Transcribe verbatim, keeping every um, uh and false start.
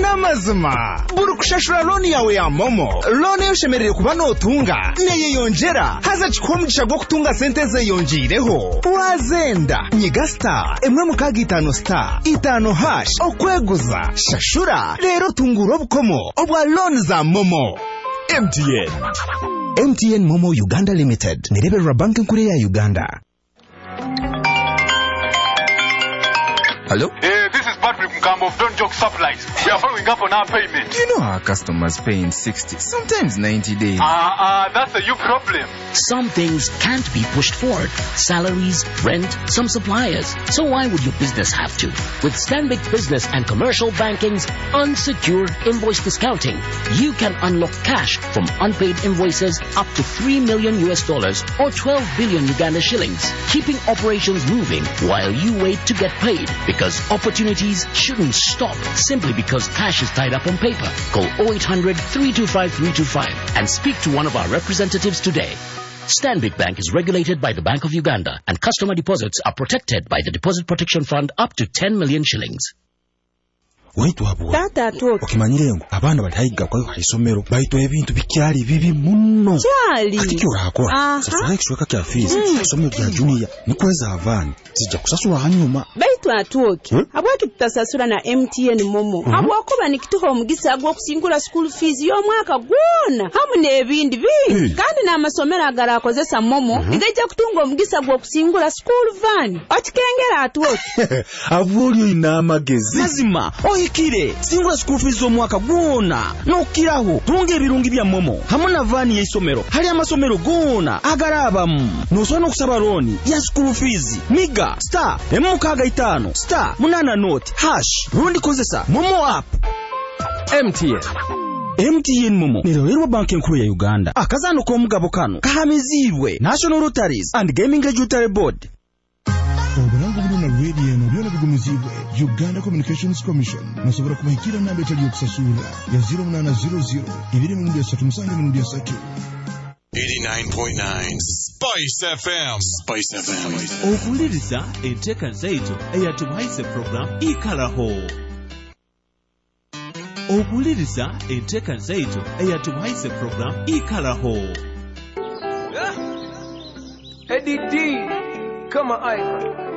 namazima buri kushashura loni yawe ya momo loni yoshemerere kuba notunga neye yongera haza chikomugisha gwo kutunga sente ze yongireho wazenda nyiga star emwe mukaga itano star itano hash okweguza shashura rero tungura obukomo obwa loni za momo. M T N M T N Momo Uganda Limited nireberera banki nkuru ya Uganda. Hello? Hey, this is Patrick Mkambo of Don't Joke Supplies. We are following up on our payment. You know our customers pay in sixty, sometimes ninety days. Ah, uh, uh, that's a you problem. Some things can't be pushed forward. Salaries, rent, some suppliers. So why would your business have to? With Stanbic Business and Commercial Banking's unsecured invoice discounting, you can unlock cash from unpaid invoices up to three million U S dollars or twelve billion Uganda shillings, keeping operations moving while you wait to get paid. Because opportunities shouldn't stop simply because cash is tied up on paper. Call oh eight hundred, three two five, three two five and speak to one of our representatives today. Stanbic Bank is regulated by the Bank of Uganda and customer deposits are protected by the Deposit Protection Fund up to ten million shillings. Waitu hapo. Tata atoke. Okimanyire ngo abana batayiga kwa isomero bayito ebintu bikyali bibi munno. Kyali. Atikyo rakora. Sasa ekishweka kya fees. Isomero kya junior nikweza avani. Sija kusasula hanyuma. Baitu atoke. Hmm? Abwaki tutasasula na M T N Momo. Mm-hmm. Abwakuba nikituho omugisa gwo kusingula school fees yo mwaka gwona. Hamu nebindi bingi. Hey. Kandi na amasomero agala akozesa Momo mm-hmm. Igaja kutunga omugisa gwo kusingula school van. Okikengera atoke. Abulyo ina amagezi. Mazima. Ikire singula school fees omwaka gwona nokiraho tunge ebirungi bya Momo hamuna vani y'isomero hali amasomero gona agarabamu nosona okusaba loan ya school fees miga star emukaga itano star munana note hash rundi kozesa Momo app. M T N M T N Momo nirowerwa banki nkuru ya Uganda akazano ko mugabo kano kahamizibwe National Lotteries and Gaming Regulatory Board. Obulango buno na radio no byona bigumizibwe Uganda Communications Commission nasobora kubahikira namba etali yokusasula ya zero nine zero zero ibiri mu ndia satu musange mu ndia satu. eighty-nine point nine Spice F M. Spice F M. Okuliriza enteka nzaito eyatumaise program ikalaho. Okuliriza enteka nzaito eyatumaise program ikalaho. Eddie D, kama icon.